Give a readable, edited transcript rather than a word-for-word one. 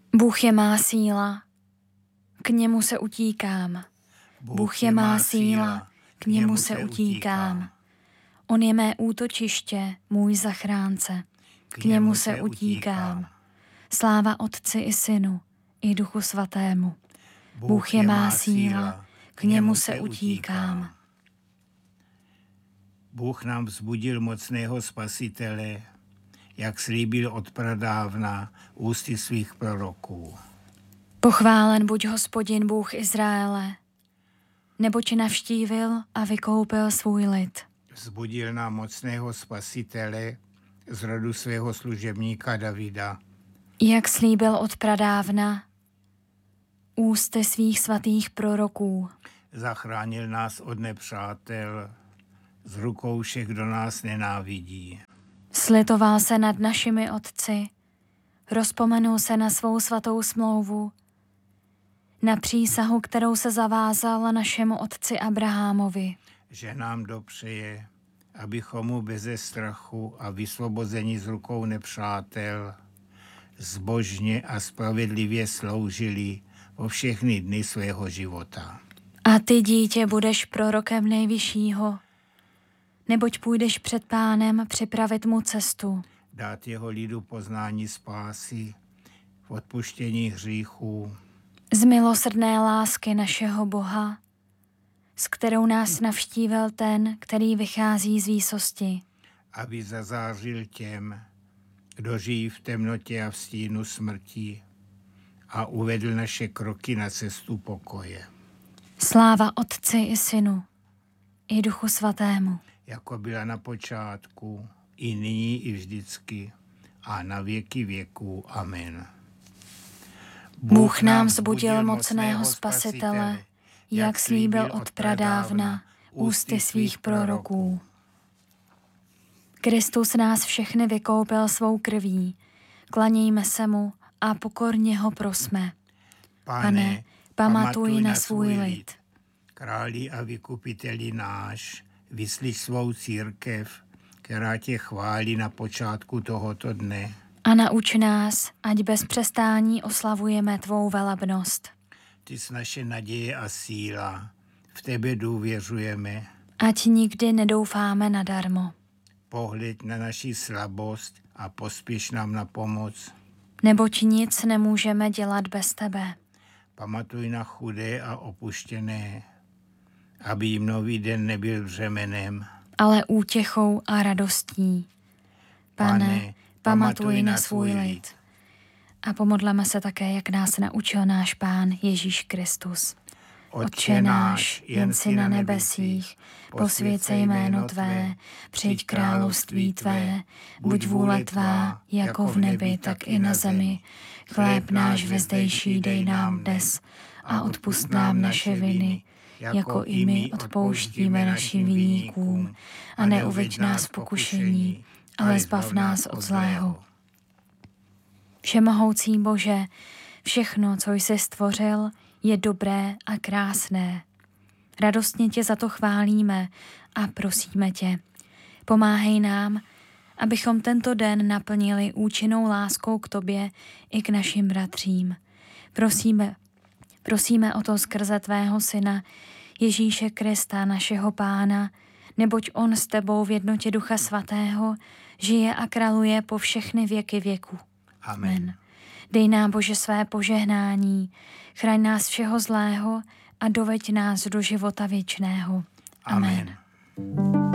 Bůh je má síla, k němu se utíkám. Bůh je má síla, k němu se utíkám. On je mé útočiště, můj zachránce, k němu se utíkám. Sláva Otci i Synu, i Duchu Svatému. Bůh je má síla, k němu se utíkám. Bůh nám vzbudil mocného Spasitele, jak slíbil od pradávna ústy svých proroků. Pochválen buď Hospodin Bůh Izraele, neboť navštívil a vykoupil svůj lid. Vzbudil nám mocného Spasitele z rodu svého služebníka Davida. Jak slíbil od pradávna ústy svých svatých proroků. Zachránil nás od nepřátel, z rukou všech, kdo nás nenávidí. Slitoval se nad našimi otci, rozpomenul se na svou svatou smlouvu, na přísahu, kterou se zavázal našemu otci Abrahamovi. Že nám dopřeje, abychom mu beze strachu a vysvobození z rukou nepřátel zbožně a spravedlivě sloužili o všechny dny svého života. A ty, dítě, budeš prorokem Nejvyššího, neboť půjdeš před Pánem připravit mu cestu. Dát jeho lidu poznání spásy, v odpuštění hříchů. Z milosrdné lásky našeho Boha, s kterou nás navštívil ten, který vychází z výsosti. Aby zazářil těm, kdo žijí v temnotě a v stínu smrti, a uvedl naše kroky na cestu pokoje. Sláva Otci i Synu, i Duchu Svatému. Jako byla na počátku, i nyní, i vždycky, a na věky věků. Amen. Bůh nám vzbudil mocného Spasitele, jak slíbil od pradávna ústy svých proroků. Kristus nás všechny vykoupil svou krví, klanějme se mu a pokorně ho prosme. Pane, pamatuj na svůj lid. Králi a vykupiteli náš, vyslyš svou církev, která tě chválí na počátku tohoto dne. A nauč nás, ať bez přestání oslavujeme tvou velebnost. Ty jsi naše naděje a síla, v tebe důvěřujeme. Ať nikdy nedoufáme nadarmo. Pohled na naši slabost a pospěš nám na pomoc. Neboť nic nemůžeme dělat bez tebe. Pamatuj na chudé a opuštěné, aby jim nový den nebyl břemenem, ale útěchou a radostí. Pane, pamatuj na svůj lid. A pomodleme se také, jak nás naučil náš Pán Ježíš Kristus. Otče náš, jen si na nebesích, posvěť se jméno tvé, přijď království tvé, buď vůle tvá, jako v nebi, tak i na zemi. Chléb náš vezdejší dej nám dnes a odpusť nám naše viny, jako i my odpouštíme našim viníkům. A neuveď nás v pokušení, ale zbav nás od zlého. Všemohoucí Bože, všechno, co jsi stvořil, je dobré a krásné. Radostně tě za to chválíme a prosíme tě. Pomáhej nám, abychom tento den naplnili účinnou láskou k tobě i k našim bratřím. Prosíme o to skrze tvého Syna, Ježíše Krista, našeho Pána, neboť on s tebou v jednotě Ducha Svatého žije a králuje po všechny věky věku. Amen. Dej nám, Bože, své požehnání, chraň nás všeho zlého a doveď nás do života věčného. Amen.